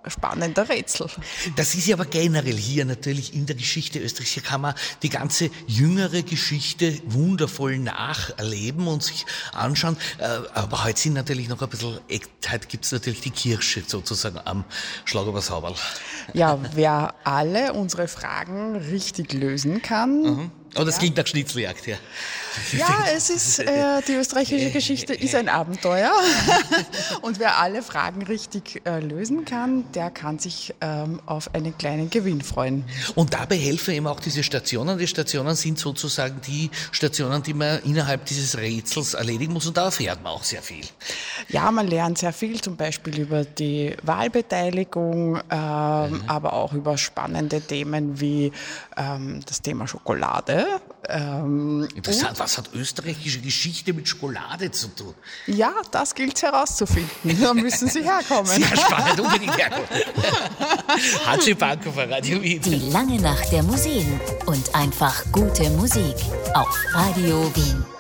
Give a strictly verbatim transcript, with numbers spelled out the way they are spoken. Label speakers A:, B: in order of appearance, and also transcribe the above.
A: spannender Rätsel.
B: Das ist ja aber generell hier natürlich in der Geschichte Österreichs. Hier kann man die ganze jüngere Geschichte wundervoll nacherleben und sich anschauen. Aber heute sind natürlich noch ein bisschen, heute gibt es natürlich die Kirsche sozusagen am Schlagerbershauberl.
A: Ja, wer alle unsere Fragen richtig lösen kann.
B: Mhm. Aber das
A: ja.
B: klingt nach Schnitzeljagd, ja.
A: Ja, es ist, äh, die österreichische Geschichte ist ein Abenteuer. Und wer alle Fragen richtig äh, lösen kann, der kann sich ähm, auf einen kleinen Gewinn freuen.
B: Und dabei helfen eben auch diese Stationen. Die Stationen sind sozusagen die Stationen, die man innerhalb dieses Rätsels erledigen muss. Und da erfährt man auch sehr viel.
A: Ja, man lernt sehr viel, zum Beispiel über die Wahlbeteiligung, ähm, mhm. aber auch über spannende Themen wie ähm, das Thema Schokolade. Ähm,
B: Interessant, was hat österreichische Geschichte mit Schokolade zu tun?
A: Ja, das gilt es herauszufinden. Da müssen Sie herkommen.
B: Sehr spannend, unbedingt herkommen. H C Pankow, Radio Wien.
C: Die lange Nacht der Museen und einfach gute Musik auf Radio Wien.